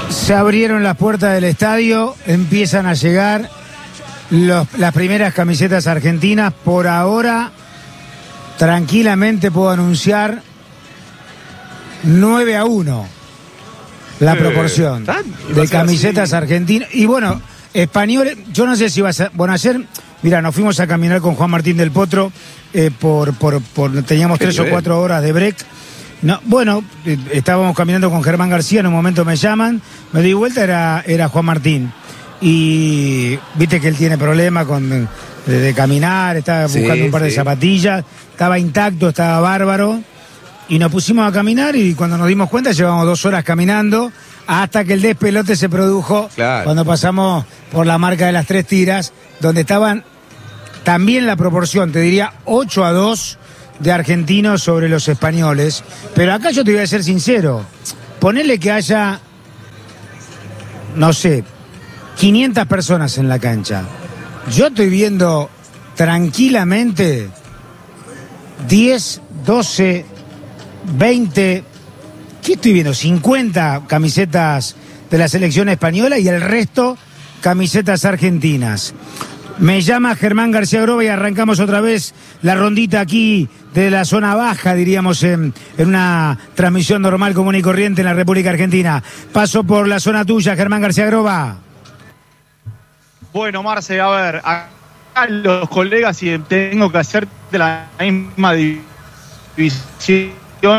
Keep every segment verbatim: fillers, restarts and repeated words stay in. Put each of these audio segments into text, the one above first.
Se abrieron las puertas del estadio, empiezan a llegar los, las primeras camisetas argentinas. Por ahora, tranquilamente puedo anunciar nueve a uno la eh, proporción de camisetas argentinas. Y bueno, españoles, yo no sé si va a ser. Bueno, ayer, mira, nos fuimos a caminar con Juan Martín del Potro, eh, por, por, por teníamos tres nivel? o cuatro horas de break. No, bueno, estábamos caminando con Germán García, en un momento me llaman, me di vuelta, era, era Juan Martín. Y viste que él tiene problemas con de, de caminar, estaba sí, buscando un par sí. de zapatillas, estaba intacto, estaba bárbaro. Y nos pusimos a caminar y cuando nos dimos cuenta llevamos dos horas caminando hasta que el despelote se produjo claro. cuando pasamos por la marca de las tres tiras, donde estaban también la proporción, te diría ocho a dos de argentinos sobre los españoles. Pero acá yo te voy a ser sincero, ponele que haya, no sé, quinientas personas en la cancha. Yo estoy viendo tranquilamente diez, doce, veinte, ¿qué estoy viendo? cincuenta camisetas de la selección española y el resto camisetas argentinas. Me llama Germán García Groba y arrancamos otra vez la rondita aquí de la zona baja, diríamos, en, en una transmisión normal, común y corriente en la República Argentina. Paso por la zona tuya, Germán García Groba. Bueno, Marce, a ver, acá los colegas, y tengo que hacer de la misma división.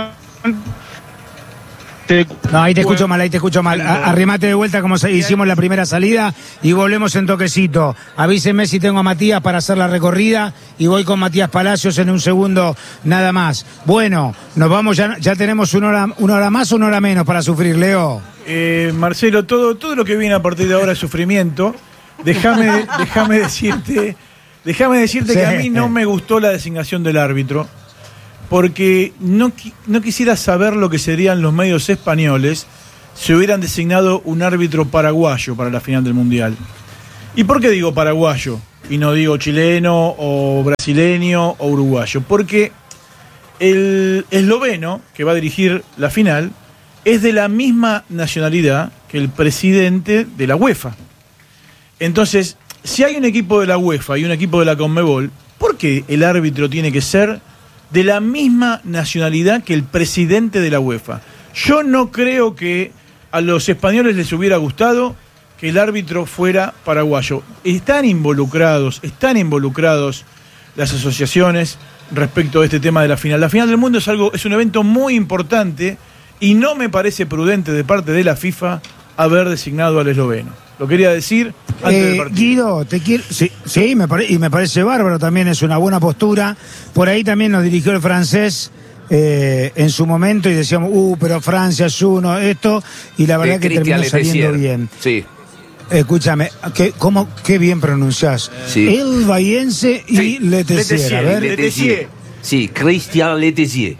Te... No, ahí te escucho mal, ahí te escucho mal. Arrimate de vuelta como hicimos la primera salida y volvemos en toquecito. Avísenme si tengo a Matías para hacer la recorrida y voy con Matías Palacios en un segundo nada más. Bueno, nos vamos, ya, ya tenemos una hora, una hora más o una hora menos para sufrir, Leo. Eh, Marcelo, todo, todo lo que viene a partir de ahora es sufrimiento. Déjame, déjame decirte, déjame decirte sí. que a mí no me gustó la designación del árbitro. Porque no, no quisiera saber lo que serían los medios españoles si hubieran designado un árbitro paraguayo para la final del Mundial. ¿Y por qué digo paraguayo? Y no digo chileno o brasileño o uruguayo. Porque el esloveno que va a dirigir la final es de la misma nacionalidad que el presidente de la UEFA. Entonces, si hay un equipo de la UEFA y un equipo de la Conmebol, ¿por qué el árbitro tiene que ser de la misma nacionalidad que el presidente de la UEFA? Yo no creo que a los españoles les hubiera gustado que el árbitro fuera paraguayo. Están involucrados, están involucrados las asociaciones respecto a este tema de la final. La final del mundo es algo, es un evento muy importante y no me parece prudente de parte de la FIFA haber designado al esloveno. Lo quería decir antes eh, del partido. Guido, te quiero, sí, sí me pare, y me parece bárbaro, también es una buena postura. Por ahí también nos dirigió el francés eh, en su momento y decíamos, uh, pero Francia es uno, esto, y la verdad eh, que terminó saliendo bien. Sí. Escúchame, ¿qué, cómo, qué bien pronunciás? Sí. El Bahiense y sí. Letessier. A ver. Letessier. Sí, Christian Letessier.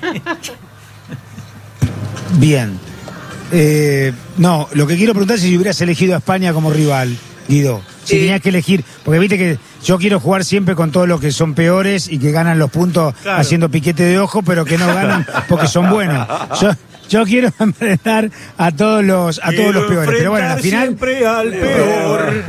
Bien. Eh, no, lo que quiero preguntar es si hubieras elegido a España como rival, Guido. Si eh, tenías que elegir, porque viste que yo quiero jugar siempre con todos los que son peores y que ganan los puntos claro. haciendo piquete de ojo, pero que no ganan porque son buenos. Yo, yo quiero enfrentar a todos los a todos los peores. Pero bueno, al final siempre al peor.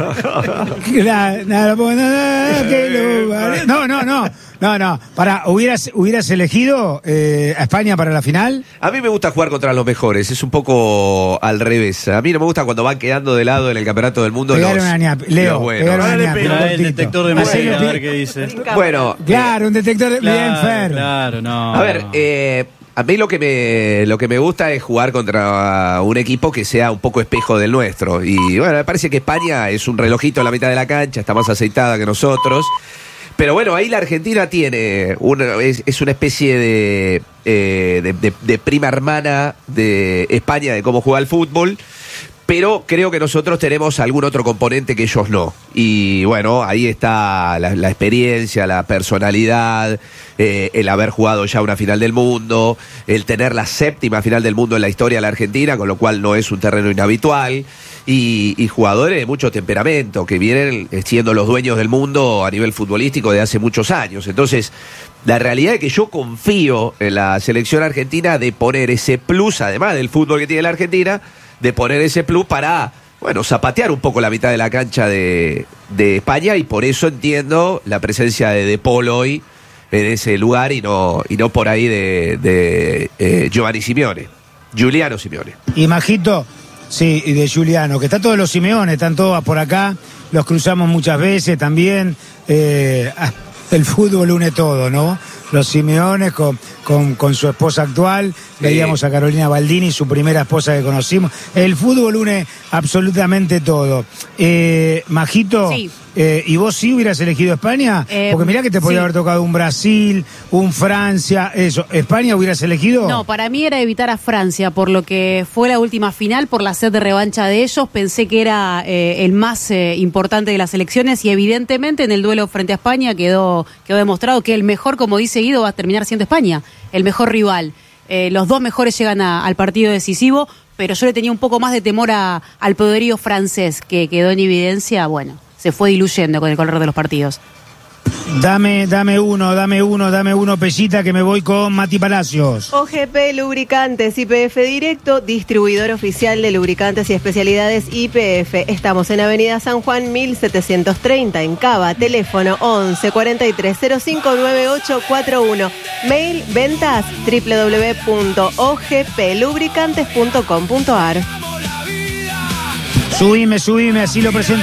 No, no, no. No, no, para, ¿hubieras, hubieras elegido eh, a España para la final? A mí me gusta jugar contra los mejores, es un poco al revés. A mí no me gusta cuando van quedando de lado en el campeonato del mundo. Pegar una ñap, Leo, pegar una ñap, el detector de música, a ver qué dice. Bueno. Claro, un detector de... Claro, bien, Fer. Claro, no. A ver, eh... a mí lo que me lo que me gusta es jugar contra un equipo que sea un poco espejo del nuestro. Y bueno, me parece que España es un relojito en la mitad de la cancha, está más aceitada que nosotros. Pero bueno, ahí la Argentina tiene una, es, es una especie de, eh, de, de, de prima hermana de España de cómo juega el fútbol. Pero creo que nosotros tenemos algún otro componente que ellos no. Y bueno, ahí está la, la experiencia, la personalidad, eh, el haber jugado ya una final del mundo, el tener la séptima final del mundo en la historia de la Argentina, con lo cual no es un terreno inhabitual. Y, y jugadores de mucho temperamento, que vienen siendo los dueños del mundo a nivel futbolístico de hace muchos años. Entonces, la realidad es que yo confío en la selección argentina de poner ese plus, además del fútbol que tiene la Argentina, de poner ese plus para, bueno, zapatear un poco la mitad de la cancha de, de España, y por eso entiendo la presencia de De Paul hoy en ese lugar y no, y no por ahí de, de eh, Giovanni Simeone, Giuliano Simeone. Y Majito, sí, y de Giuliano, que está todos los Simeones, están todos por acá, los cruzamos muchas veces también. Eh, el fútbol une todo, ¿no? Los Simeones con, con, con su esposa actual, veíamos a Carolina Baldini, su primera esposa que conocimos. El fútbol une absolutamente todo. Eh, Majito, sí. eh, ¿y vos sí hubieras elegido España? Eh, Porque mirá que te podía sí. haber tocado un Brasil, un Francia, eso. ¿España hubieras elegido? No, para mí era evitar a Francia, por lo que fue la última final, por la sed de revancha de ellos. Pensé que era eh, el más eh, importante de las elecciones y evidentemente en el duelo frente a España quedó, quedó demostrado que el mejor, como dice Guido, va a terminar siendo España, el mejor rival. Eh, los dos mejores llegan a, al partido decisivo, pero yo le tenía un poco más de temor a, al poderío francés, que quedó en evidencia, bueno, se fue diluyendo con el correr de los partidos. Dame, dame uno, dame uno, dame uno, Pellita, que me voy con Mati Palacios. O G P Lubricantes Y P F Directo, distribuidor oficial de lubricantes y especialidades Y P F. Estamos en Avenida San Juan mil setecientos treinta en Cava. Teléfono once cuarenta y tres cero cinco nueve ocho cuatro uno. Mail ventas doble u doble u doble u punto o g p lubricantes punto com punto a r. Subime, subime, así lo presento.